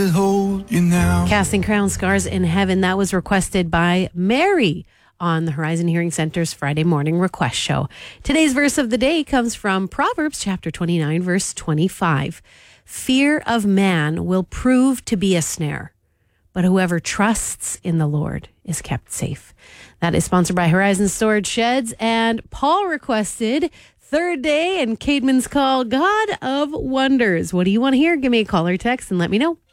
hold you now. Casting Crown Scars in Heaven. That was requested by Mary on the Horizon Hearing Center's Friday morning request show. Today's verse of the day comes from Proverbs chapter 29, verse 25. Fear of man will prove to be a snare, but whoever trusts in the Lord is kept safe. That is sponsored by Horizon Storage Sheds. And Paul requested Third Day and Caedmon's Call, God of Wonders. What do you want to hear? Give me a call or text and let me know.